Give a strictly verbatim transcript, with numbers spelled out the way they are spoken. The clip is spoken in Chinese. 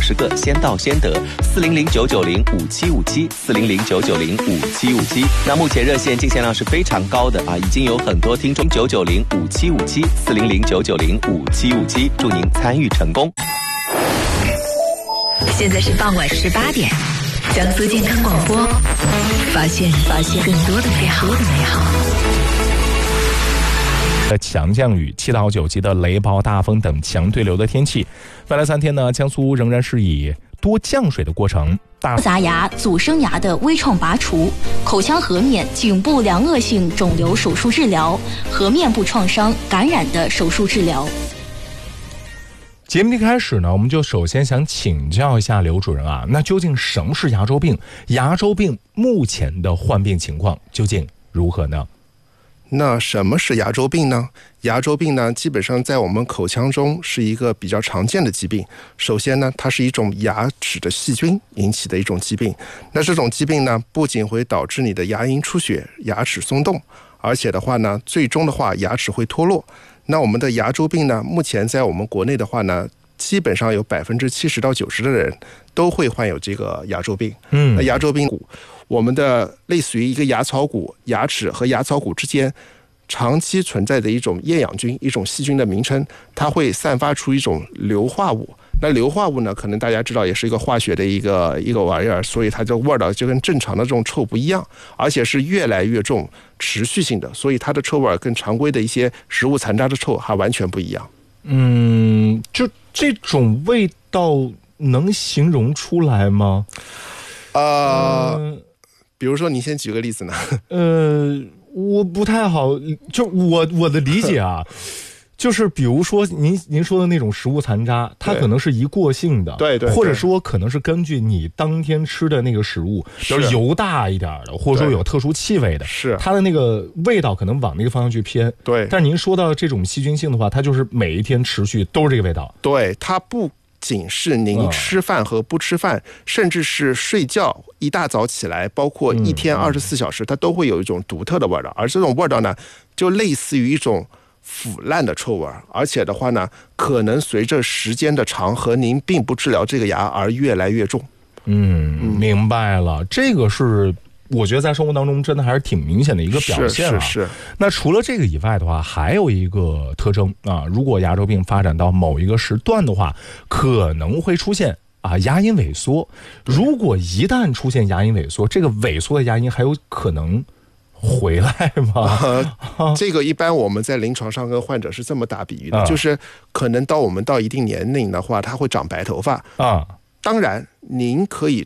十个，先到先得。四零零九九零五七五七，四零零九九零五七五七。那目前热线进线量是非常高的啊，已经有很多听众九九零五七五七，四零零九九零五七五七，祝您参与成功。 现在是傍晚十八点，江苏健康广播，发现发现更多的美好的美好。 强降雨、七到九级的雷暴、大风等强对流的天气，未来三天呢，江苏仍然是以多降水的过程。大杂牙、阻生牙的微创拔除，口腔颌面、颈部良恶性肿瘤手术治疗，颌面部创伤感染的手术治疗。 节目一开始呢，我们就首先想请教一下刘主任啊，那究竟什么是牙周病？牙周病目前的患病情况究竟如何呢？ 那什么是牙周病呢？牙周病呢，基本上在我们口腔中是一个比较常见的疾病。首先呢，它是一种牙齿的细菌引起的一种疾病。那这种疾病呢，不仅会导致你的牙龈出血、牙齿松动，而且的话呢，最终的话牙齿会脱落。那我们的牙周病呢，目前在我们国内的话呢，基本上有百分之七十到九十的人都会患有这个牙周病。嗯，那牙周病我们的类似于一个牙槽骨，牙齿和牙槽骨之间长期存在的一种厌氧菌，一种细菌的名称，它会散发出一种硫化物。那硫化物呢，可能大家知道也是一个化学的一个一个玩意儿，所以它的味道就跟正常的这种臭不一样，而且是越来越重，持续性的，所以它的臭味跟常规的一些食物残渣的臭还完全不一样。 嗯，就这种味道能形容出来吗？ 呃。嗯，比如说，你先举个例子呢？ 呃，我不太好，就我我的理解啊，就是比如说您您说的那种食物残渣，它可能是一过性的， 对 对, 对， 或者说可能是根据你当天吃的那个食物，比如油大一点的，或者说有特殊气味的， 是它的那个味道可能往那个方向去偏。 对， 但您说到这种细菌性的话，它就是每一天持续都是这个味道。 对，它不仅是您吃饭和不吃饭，嗯、甚至是睡觉，一大早起来，包括一天二十四小时，它都会有一种独特的味道。而这种味道呢，就类似于一种腐烂的臭味，而且的话呢，可能随着时间的长和您并不治疗这个牙而越来越重。 嗯，明白了，这个是我觉得在生活当中真的还是挺明显的一个表现啊。 是是是。那除了这个以外的话，还有一个特征啊，如果牙周病发展到某一个时段的话，可能会出现啊牙龈萎缩。如果一旦出现牙龈萎缩，这个萎缩的牙龈还有可能回来吗？ 呃、这个一般我们在临床上跟患者是这么打比喻的，啊、就是可能到我们到一定年龄的话，它会长白头发啊。当然，您可以